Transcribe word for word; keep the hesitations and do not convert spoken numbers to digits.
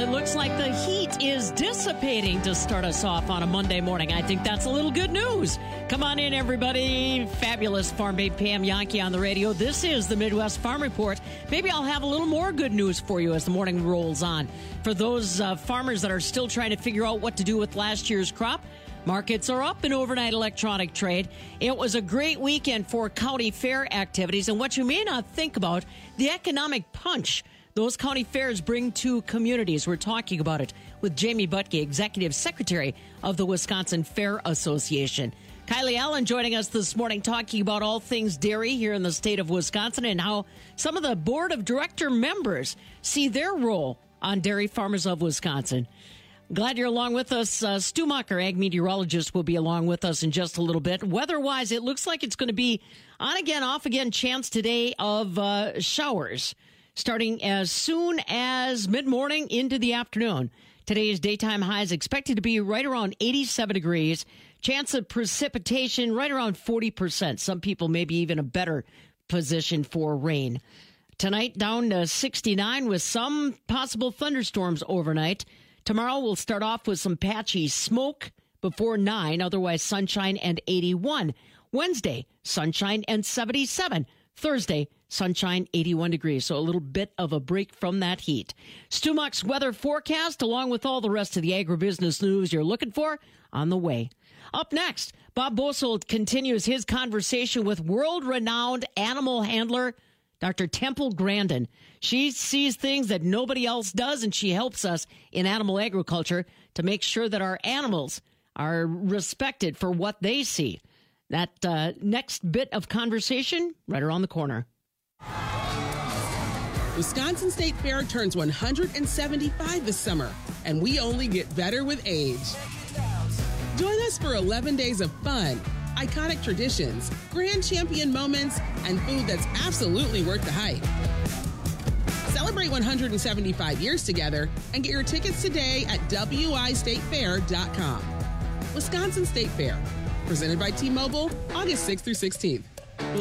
it looks like the heat is dissipating to start us off on a Monday morning. I think that's a little good news. Come on in, everybody. Fabulous Farm Babe Pam Yankee on the radio. This is the Midwest Farm Report. Maybe I'll have a little more good news for you as the morning rolls on. For those uh, farmers that are still trying to figure out what to do with last year's crop, markets are up in overnight electronic trade. It was a great weekend for county fair activities. And what you may not think about, the economic punch those county fairs bring to communities. We're talking about it with Jamie Butke, Executive Secretary of the Wisconsin Fair Association. Kylie Allen joining us this morning talking about all things dairy here in the state of Wisconsin and how some of the board of director members see their role on Dairy Farmers of Wisconsin. Glad you're along with us. Uh, Stu Macher, ag meteorologist, will be along with us in just a little bit. Weather-wise, it looks like it's going to be on again, off again chance today of uh, showers, starting as soon as mid-morning into the afternoon. Today's daytime high is expected to be right around eighty-seven degrees. Chance of precipitation right around forty percent. Some people maybe even a better position for rain. Tonight down to sixty-nine with some possible thunderstorms overnight. Tomorrow we'll start off with some patchy smoke before nine, otherwise sunshine and eighty-one. Wednesday, sunshine and seventy-seven. Thursday, sunshine, eighty-one degrees. So a little bit of a break from that heat. Stu Muck's weather forecast, along with all the rest of the agribusiness news you're looking for, on the way. Up next, Bob Bosold continues his conversation with world-renowned animal handler Doctor Temple Grandin. She sees things that nobody else does, and she helps us in animal agriculture to make sure that our animals are respected for what they see. That uh, next bit of conversation right around the corner. Wisconsin State Fair turns one hundred seventy-five this summer, and we only get better with age. Join us for eleven days of fun, iconic traditions, grand champion moments, and food that's absolutely worth the hype. Celebrate one hundred seventy-five years together and get your tickets today at W I state fair dot com. Wisconsin State Fair, presented by T-Mobile, August sixth through sixteenth.